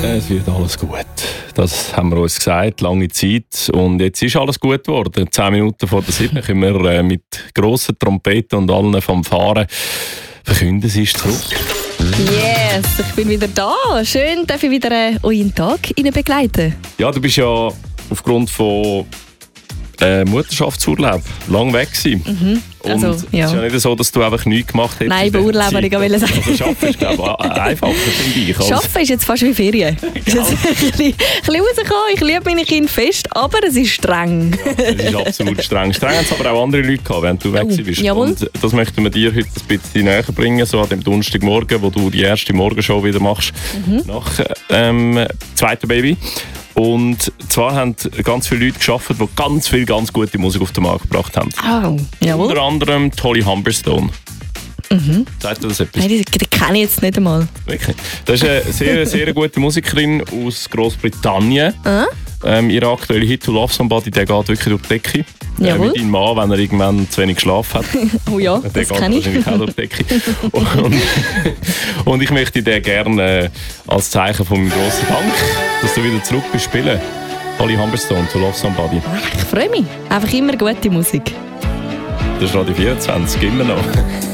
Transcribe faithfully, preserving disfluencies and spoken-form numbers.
Es wird alles gut. Das haben wir uns gesagt, lange Zeit. Und jetzt ist alles gut geworden. Zehn Minuten vor der sieben können wir äh, mit grossen Trompeten und allen Fanfaren verkünden, sie ist zurück. Yes, ich bin wieder da. Schön, darf ich wieder äh, euren Tag Ihnen begleiten. Ja, du bist ja aufgrund von äh, Mutterschaftsurlaub lang weg gewesen. Mhm. Und Also, ja. es ist ja nicht so, dass du einfach nichts gemacht hättest. Nein, bei Urlaub wollte ich sagen. Also Arbeiten ist, glaube ich, einfacher für dich. Als Arbeiten ist jetzt fast wie Ferien. Ist jetzt ein bisschen, ein bisschen rausgekommen. Ich liebe meine Kinder fest, aber es ist streng. Ja, es ist absolut streng. Streng haben es aber auch andere Leute gehabt, während du weg Oh, bist. jawohl. Und das möchten wir dir heute ein bisschen näher bringen, so an dem Donnerstagmorgen, wo du die erste Morgenshow wieder machst, Mhm. nach ähm, zweiten Baby. Und zwar haben ganz viele Leute gearbeitet, die ganz viel ganz gute Musik auf den Markt gebracht haben. Oh, jawohl. Unter anderem Holly Humberstone. Mhm. Sagt dir das etwas? Nein, die, die kenne ich jetzt nicht einmal. Wirklich. Das ist eine sehr, sehr gute Musikerin aus Großbritannien. Ah? Ähm, ihr aktueller Hit «To Love Somebody», der geht wirklich durch die Decke. Äh, Jawohl. wie dein Mann, wenn er irgendwann zu wenig geschlafen hat. Oh ja, Der das geht kenne ich. wahrscheinlich auch durch die Decke. Und, und ich möchte dir gerne äh, als Zeichen von meinem grossen Dank, dass du wieder zurück bist spielen. Holly Humberstone, «To Love Somebody». Ich freue mich. Einfach immer gute Musik. Das ist Radio vierundzwanzig, immer noch.